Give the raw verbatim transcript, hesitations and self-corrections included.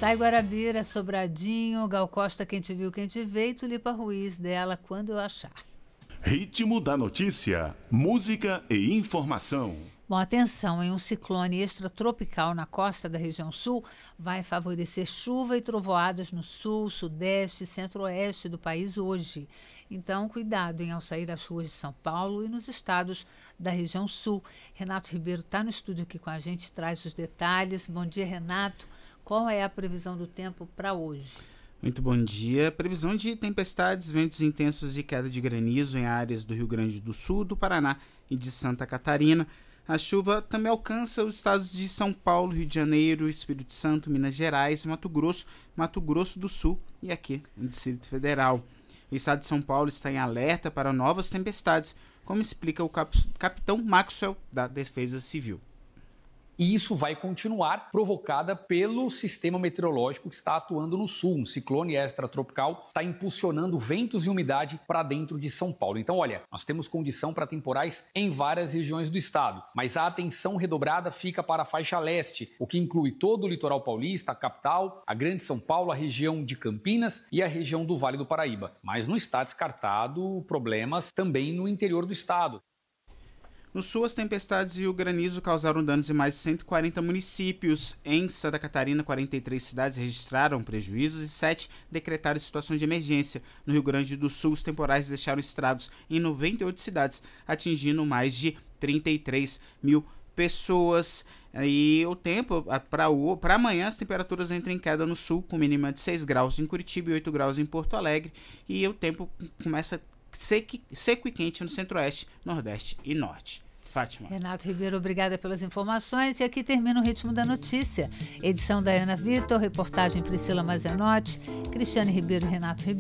Sai Guarabira, Sobradinho, Gal Costa, Quem Te Viu, Quem Te Vê, e Tulipa Ruiz, dela Quando Eu Achar. Ritmo da notícia, música e informação. Bom, atenção, em um ciclone extratropical na costa da região sul vai favorecer chuva e trovoadas no sul, sudeste e centro-oeste do país hoje. Então, cuidado em ao sair às ruas de São Paulo e nos estados da região sul. Renato Ribeiro está no estúdio aqui com a gente, traz os detalhes. Bom dia, Renato. Qual é a previsão do tempo para hoje? Muito bom dia. Previsão de tempestades, ventos intensos e queda de granizo em áreas do Rio Grande do Sul, do Paraná e de Santa Catarina. A chuva também alcança os estados de São Paulo, Rio de Janeiro, Espírito Santo, Minas Gerais, Mato Grosso, Mato Grosso do Sul e aqui no Distrito Federal. O estado de São Paulo está em alerta para novas tempestades, como explica o cap- capitão Maxwell da Defesa Civil. E isso vai continuar provocada pelo sistema meteorológico que está atuando no sul. Um ciclone extratropical está impulsionando ventos e umidade para dentro de São Paulo. Então, olha, nós temos condição para temporais em várias regiões do estado, mas a atenção redobrada fica para a faixa leste, o que inclui todo o litoral paulista, a capital, a Grande São Paulo, a região de Campinas e a região do Vale do Paraíba. Mas não está descartado problemas também no interior do estado. No sul, as tempestades e o granizo causaram danos em mais de cento e quarenta municípios. Em Santa Catarina, quarenta e três cidades registraram prejuízos e sete decretaram situação de emergência. No Rio Grande do Sul, os temporais deixaram estragos em noventa e oito cidades, atingindo mais de trinta e três mil pessoas. E o tempo, para amanhã, as temperaturas entram em queda no sul, com mínima de seis graus em Curitiba e oito graus em Porto Alegre. E o tempo começa seco, seco e quente no centro-oeste, nordeste e norte. Fátima. Renato Ribeiro, obrigada pelas informações. E aqui termina o Ritmo da Notícia. Edição da Ana Vitor, reportagem Priscila Mazenotti, Cristiane Ribeiro e Renato Ribeiro.